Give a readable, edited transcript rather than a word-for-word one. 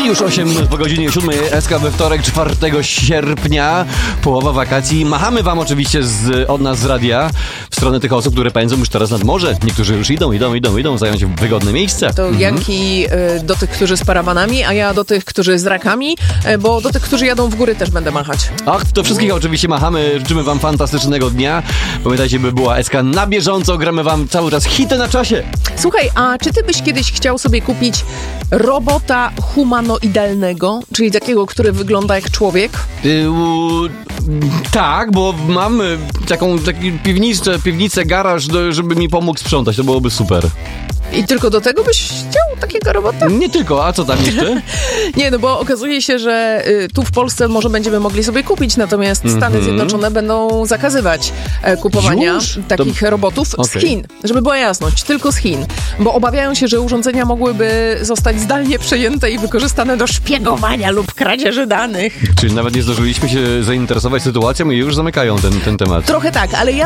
Już 8 po godzinie 7 SK we wtorek, 4 sierpnia, połowa wakacji. Machamy wam oczywiście od nas z radia w stronę tych osób, które pędzą już teraz nad morze. Niektórzy już idą zająć wygodne miejsce. To Janki do tych, którzy z parawanami, a ja do tych, którzy z rakami, bo do tych, którzy jadą w góry też będę machać. Ach, do wszystkich oczywiście machamy, życzymy wam fantastycznego dnia. Pamiętajcie, by była SK na bieżąco, gramy wam cały czas hity na czasie. Słuchaj, a czy ty byś kiedyś chciał sobie kupić robota humanoidalnego, czyli takiego, który wygląda jak człowiek? Tak, bo mam taki piwnicę, garaż, żeby mi pomógł sprzątać, to byłoby super. I tylko do tego byś chciał takiego robota? Nie tylko, a co tam jeszcze? Nie, no bo okazuje się, że tu w Polsce może będziemy mogli sobie kupić, natomiast Stany Zjednoczone będą zakazywać kupowania takich robotów z Chin. Żeby była jasność, tylko z Chin. Bo obawiają się, że urządzenia mogłyby zostać zdalnie przejęte i wykorzystane do szpiegowania lub kradzieży danych. Czyli nawet nie zdążyliśmy się zainteresować sytuacją i już zamykają ten temat. Trochę tak, ale ja